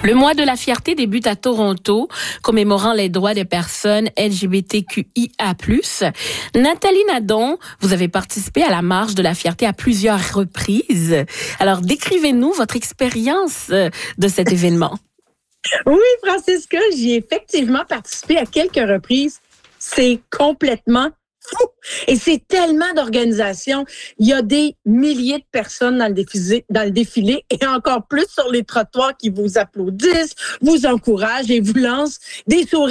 Le mois de la fierté débute à Toronto, commémorant les droits des personnes LGBTQIA+. Nathalie Nadon, vous avez participé à la marche de la fierté à plusieurs reprises. Alors, décrivez-nous votre expérience de cet événement. Oui, Francisca, j'y ai effectivement participé à quelques reprises. C'est complètement fou. Et c'est tellement d'organisations. Il y a des milliers de personnes dans le défilé et encore plus sur les trottoirs qui vous applaudissent, vous encouragent et vous lancent des sourires.